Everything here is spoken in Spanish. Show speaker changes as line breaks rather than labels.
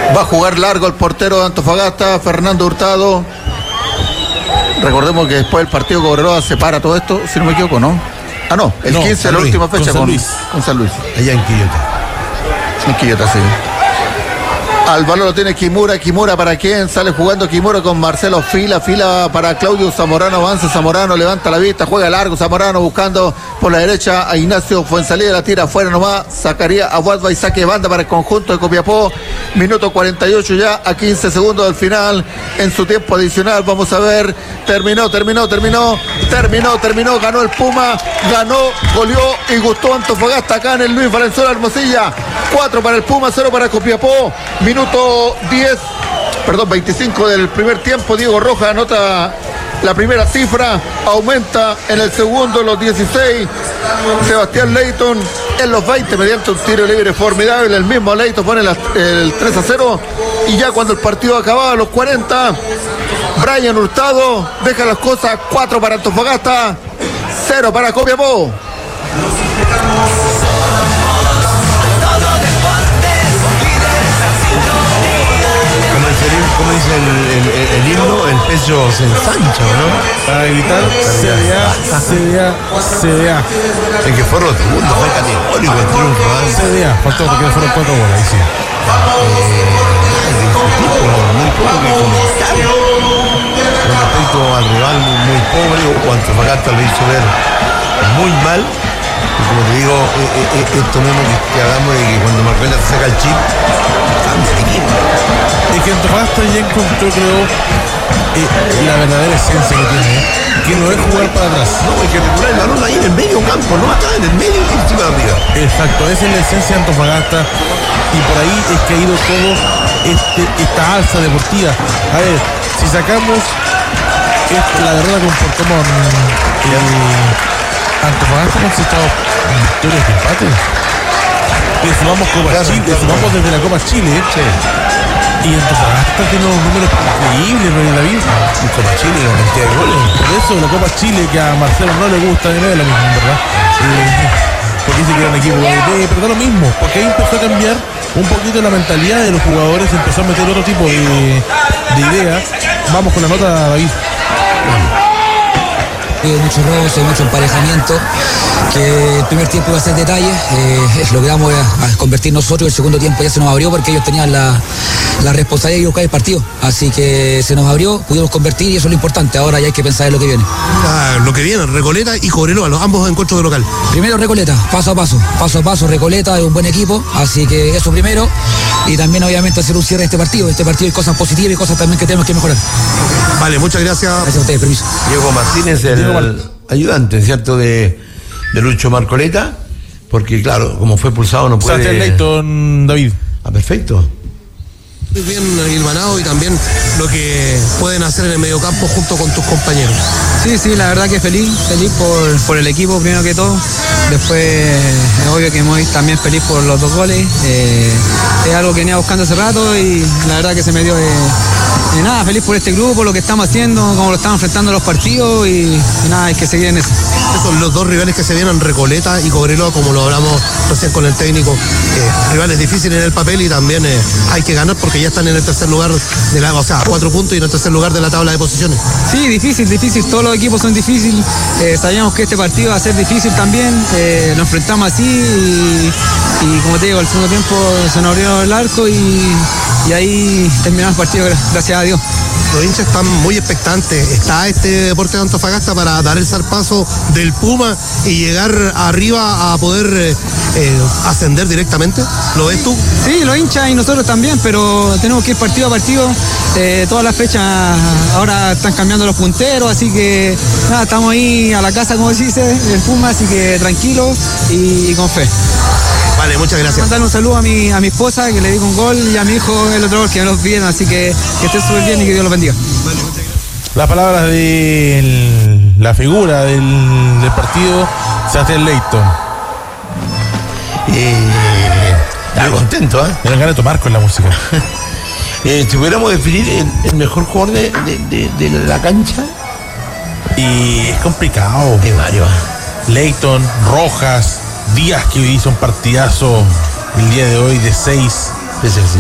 Va a jugar largo el portero de Antofagasta, Fernando Hurtado. Recordemos que después del partido Cobreloa se para todo esto, si no me equivoco, ¿no? Ah, no, el 15 de la última fecha con San Luis.
Allá en Quillota.
En Quillota, sí. Al balón lo tiene Kimura para quién, sale jugando Kimura con Marcelo, fila para Claudio Zamorano, avanza Zamorano, levanta la vista, juega largo Zamorano buscando por la derecha a Ignacio Fuenzalida, la tira afuera nomás, sacaría a Guadva y saque de banda para el conjunto de Copiapó, minuto 48 ya, a 15 segundos del final, en su tiempo adicional, vamos a ver, terminó, ganó el Puma, goleó y gustó Antofagasta acá en el Luis Valenzuela Hermosilla, 4 para el Puma, 0 para Copiapó, minuto 25 del primer tiempo, Diego Rojas anota la primera cifra, aumenta en el segundo los 16, Sebastián Leighton en los 20 mediante un tiro libre formidable, el mismo Leighton pone el 3-0 y ya cuando el partido acababa a los 40, Brian Hurtado deja las cosas, 4 para Antofagasta, 0 para Copiapó.
¿Cómo dice el himno? El pecho se ensancha, ¿no?
Para gritar CDA.
El que fueron los segundos, fue categórico el triunfo.
CDA, faltó porque fueron 4 goles, ahí sí.
Muy poco que comentario. Con respecto al rival muy pobre, o Antofagasta lo hizo ver muy mal. Y como te digo, esto mismo que hagamos de que cuando Marcela se saca el chip, cambia el equipo.
Es que Antofagasta ya encontró, creo, la verdadera esencia que tiene, que no es jugar para atrás.
No, hay que recuperar el balón ahí en el medio campo, no acá en el medio y encima de arriba.
Exacto, esa es la esencia de Antofagasta y por ahí es que ha ido todo esta alza deportiva. A ver, si sacamos la derrota con Puerto Montt, Antofagasta ha conquistado victorias y empates. Le sumamos Copa Chile, le sumamos desde la Copa Chile. Sí. Y Antofagasta tiene unos números increíbles, ¿no, David?
Y Copa Chile, la cantidad de goles.
Por eso la Copa Chile, que a Marcelo no le gusta, ni nada, es lo mismo, ¿verdad? Porque dice que era un equipo pero da lo mismo, porque ahí empezó a cambiar un poquito la mentalidad de los jugadores, empezó a meter otro tipo de ideas. Vamos con la nota, David.
Mucho roce, mucho emparejamiento, que el primer tiempo iba a ser detalle, logramos a convertir nosotros, el segundo tiempo ya se nos abrió porque ellos tenían la responsabilidad de buscar el partido, así que se nos abrió, pudimos convertir y eso es lo importante, ahora ya hay que pensar en lo que viene.
Lo que viene, Recoleta y Cobreloa, los ambos encuentros de local.
Primero Recoleta, paso a paso, Recoleta es un buen equipo, así que eso primero, y también obviamente hacer un cierre de este partido hay cosas positivas y cosas también que tenemos que mejorar.
Vale, muchas gracias.
Gracias a ustedes, permiso.
Diego Martínez, el ayudante, ¿cierto? De Lucho Marcoleta, porque claro, como fue expulsado no puede...
Sebastián Leighton, David.
Ah, perfecto.
Muy bien hilvanado y también lo que pueden hacer en el mediocampo junto con tus compañeros.
Sí, la verdad que feliz por el equipo primero que todo. Después es obvio que muy también feliz por los 2 goles. Es algo que venía buscando hace rato y la verdad que se me dio nada, feliz por este grupo, lo que estamos haciendo, cómo lo estamos enfrentando los partidos y nada, hay que seguir en eso.
Estos son los 2 rivales que se vienen, Recoleta y Cobreloa, como lo hablamos recién con el técnico. Rivales difíciles en el papel y también hay que ganar porque ya están en el tercer lugar, a 4 puntos y en el tercer lugar de la tabla de posiciones.
Sí, difícil, todos los equipos son difíciles, sabíamos que este partido va a ser difícil también, lo enfrentamos así y como te digo, el segundo tiempo se nos abrió el arco y ahí terminamos el partido, gracias a Dios.
Los hinchas están muy expectantes. Está este Deportes de Antofagasta para dar el zarpazo del Puma y llegar arriba a poder ascender directamente. ¿Lo ves tú?
Sí, los hinchas y nosotros también, pero tenemos que ir partido a partido. Todas las fechas ahora están cambiando los punteros, así que nada, estamos ahí a la casa, como se dice, el Puma, así que tranquilo y con fe.
Vale, muchas gracias.
Mandarle un saludo a mi esposa, que le digo un gol, y a mi hijo, el otro gol, que me los piden, así que estén súper bien y que Dios los bendiga.
Vale, muchas gracias.
Las palabras de la figura del partido, Sebastián Leighton.
Está contento, ¿eh?
Me dan ganas de tomar con la música.
Si pudiéramos definir el mejor jugador de la cancha.
Y es complicado.
Hay varios.
Leighton, Rojas, Díaz, que hizo un partidazo el día de hoy de 6.